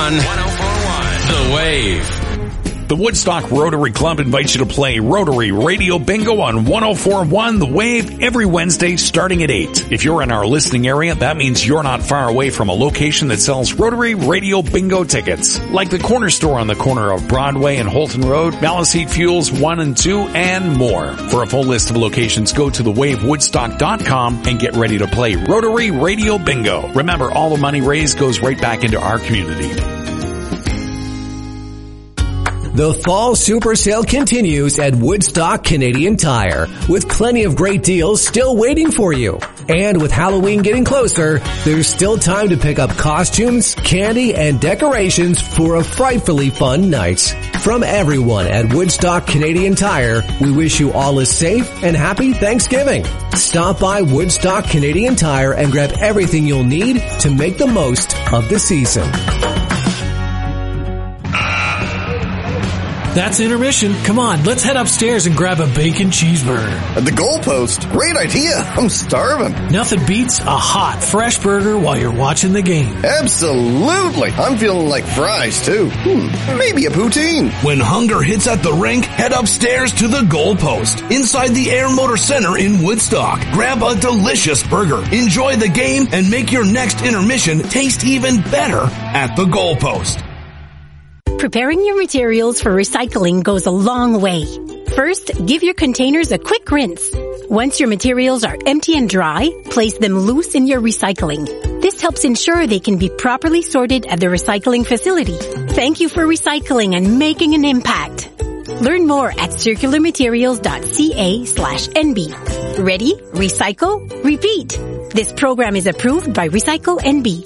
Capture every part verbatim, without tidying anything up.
one, The Wave. The Woodstock Rotary Club invites you to play Rotary Radio Bingo on one oh four point one The Wave every Wednesday starting at eight. If you're in our listening area, that means you're not far away from a location that sells Rotary Radio Bingo tickets, like the corner store on the corner of Broadway and Holton Road, Maliseet Fuels one and two, and more. For a full list of locations, go to the wave woodstock dot com and get ready to play Rotary Radio Bingo. Remember, all the money raised goes right back into our community. The fall super sale continues at Woodstock Canadian Tire, with plenty of great deals still waiting for you. And with Halloween getting closer, there's still time to pick up costumes, candy, and decorations for a frightfully fun night. From everyone at Woodstock Canadian Tire, we wish you all a safe and happy Thanksgiving. Stop by Woodstock Canadian Tire and grab everything you'll need to make the most of the season. That's intermission. Come on, let's head upstairs and grab a bacon cheeseburger. At the goalpost? Great idea. I'm starving. Nothing beats a hot, fresh burger while you're watching the game. Absolutely. I'm feeling like fries, too. Hmm, maybe a poutine. When hunger hits at the rink, head upstairs to the goalpost, inside the Air Motor Center in Woodstock. Grab a delicious burger, enjoy the game, and make your next intermission taste even better at the goalpost. Preparing your materials for recycling goes a long way. First, give your containers a quick rinse. Once your materials are empty and dry, place them loose in your recycling. This helps ensure they can be properly sorted at the recycling facility. Thank you for recycling and making an impact. Learn more at circularmaterials.ca slash NB. Ready? Recycle? Repeat. This program is approved by Recycle N B.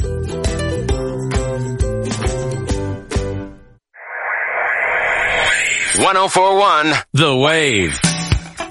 one oh four point one The Wave.